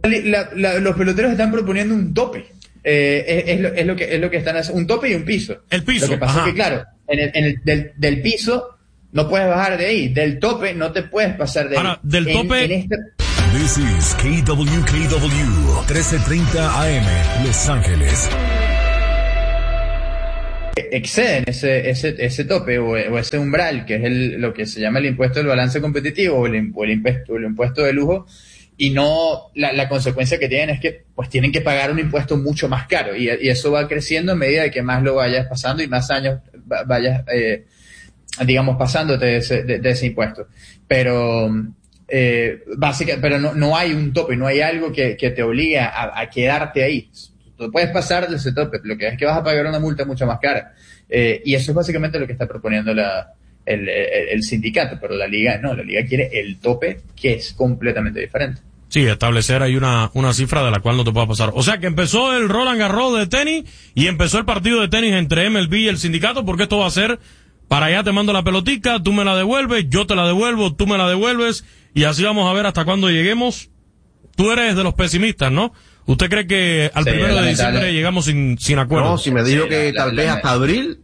Los peloteros están proponiendo un tope. Es lo que están haciendo, un tope y un piso. El piso. Lo que pasa es que, claro, del piso no puedes bajar de ahí. Del tope no te puedes pasar de ahí. Ahora, del tope. This is KWKW 1330 AM, Los Ángeles. Exceden ese tope o ese umbral, que es lo que se llama el impuesto del balance competitivo o el impuesto de lujo, y no la consecuencia que tienen es que pues tienen que pagar un impuesto mucho más caro, y eso va creciendo a medida de que más lo vayas pasando y más años vayas digamos pasándote de ese impuesto. Pero pero no hay un tope, no hay algo que te obligue a quedarte ahí. Tú puedes pasar de ese tope, lo que es que vas a pagar una multa mucho más cara. Y eso es básicamente lo que está proponiendo el sindicato, pero la liga no, la liga quiere el tope, que es completamente diferente. Sí, establecer ahí una cifra de la cual no te pueda pasar. O sea que empezó el Roland Garros de tenis y empezó el partido de tenis entre MLB y el sindicato, porque esto va a ser, para allá te mando la pelotica, tú me la devuelves, yo te la devuelvo, tú me la devuelves, y así vamos a ver hasta cuándo lleguemos. Tú eres de los pesimistas, ¿no? ¿Usted cree que al 1 de diciembre llegamos sin acuerdo? No, si me dijo que tal vez hasta abril.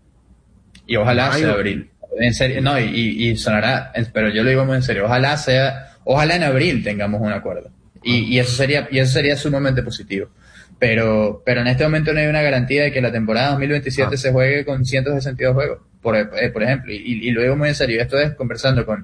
Y ojalá sea abril. En serio, no, y sonará, pero yo lo digo muy en serio. Ojalá en abril tengamos un acuerdo. Y eso sería sumamente positivo. Pero en este momento no hay una garantía de que la temporada 2027 se juegue con 162 juegos, por ejemplo. Y lo digo muy en serio. Esto es conversando con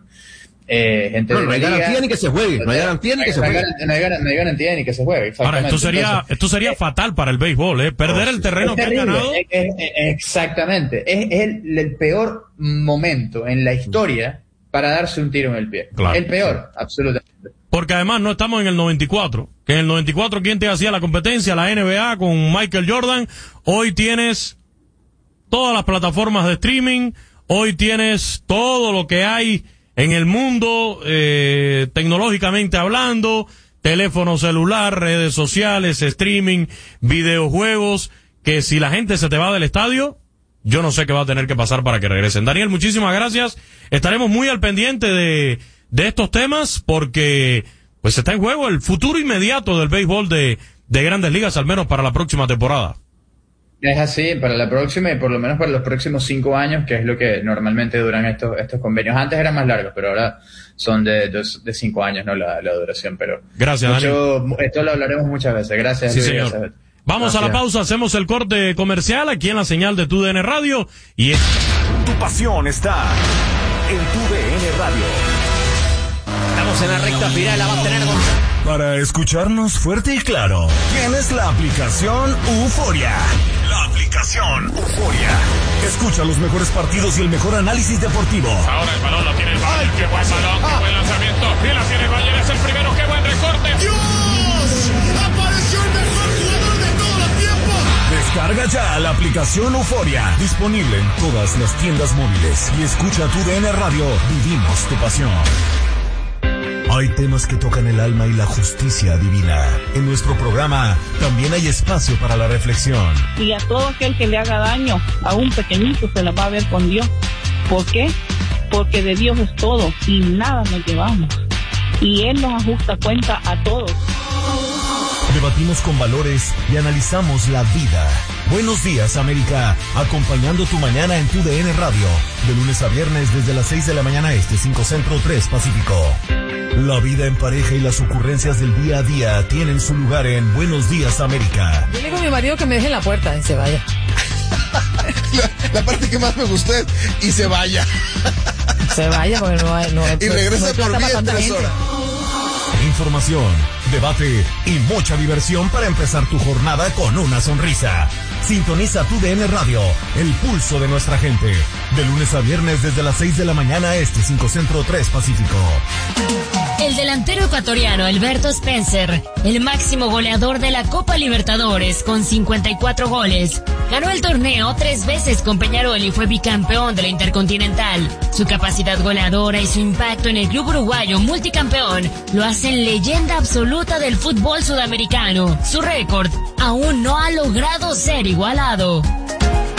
gente no hay garantía ni que se juegue. No hay garantía ni que se juegue. No hay garantía ni que se juegue. Ahora, esto sería fatal para el béisbol, perder el terreno que han ganado. Exactamente. Es el peor momento en la historia para darse un tiro en el pie. Claro. El peor, absolutamente. Porque además no estamos en el 94. Que en el 94, ¿quién te hacía la competencia? La NBA con Michael Jordan. Hoy tienes todas las plataformas de streaming. Hoy tienes todo lo que hay en el mundo, tecnológicamente hablando, teléfono celular, redes sociales, streaming, videojuegos, que si la gente se te va del estadio, yo no sé qué va a tener que pasar para que regresen. Daniel, muchísimas gracias. Estaremos muy al pendiente de estos temas, porque pues está en juego el futuro inmediato del béisbol de Grandes Ligas, al menos para la próxima temporada. Es así, para la próxima y por lo menos para los próximos 5 años, que es lo que normalmente duran estos convenios. Antes eran más largos, pero ahora son de 5 años, ¿no? La duración, pero... Gracias, Daniel. Esto lo hablaremos muchas veces. Gracias. Sí, Luis, señor. Gracias. Vamos a la pausa, hacemos el corte comercial aquí en la señal de TUDN Radio. Tu pasión está en TUDN Radio. Estamos en la recta final, la va a tener Para escucharnos fuerte y claro, tienes la aplicación Euforia. La aplicación Euforia. Escucha los mejores partidos y el mejor análisis deportivo. Ahora el balón lo tiene el Bayern. ¡Qué buen balón! ¡Qué buen lanzamiento! ¡Y la tiene el Bayern! ¡Es el primero! ¡Qué buen recorte! ¡Dios! ¡Apareció el mejor jugador de todos los tiempos! Descarga ya la aplicación Euforia. Disponible en todas las tiendas móviles. Y escucha TUDN Radio. Vivimos tu pasión. Hay temas que tocan el alma y la justicia divina. En nuestro programa también hay espacio para la reflexión. Y a todo aquel que le haga daño, a un pequeñito, se la va a ver con Dios. ¿Por qué? Porque de Dios es todo y nada nos llevamos. Y Él nos ajusta cuenta a todos. Debatimos con valores y analizamos la vida. Buenos días, América, acompañando tu mañana en TUDN Radio, de lunes a viernes desde las 6 de la mañana este, 5 Centro, 3 Pacífico. La vida en pareja y las ocurrencias del día a día tienen su lugar en Buenos días, América. Yo le digo a mi marido que me deje en la puerta y se vaya. La parte que más me gustó es y se vaya. Se vaya porque no hay y regresa no por 10 horas. Información, debate y mucha diversión para empezar tu jornada con una sonrisa. Sintoniza TUDN Radio, el pulso de nuestra gente. De lunes a viernes desde las 6 de la mañana este, 5 Centro, 3 Pacífico. El delantero ecuatoriano Alberto Spencer, el máximo goleador de la Copa Libertadores con 54 goles, ganó el torneo 3 veces con Peñarol y fue bicampeón de la Intercontinental. Su capacidad goleadora y su impacto en el club uruguayo multicampeón lo hacen leyenda absoluta del fútbol sudamericano. Su récord aún no ha logrado ser igualado.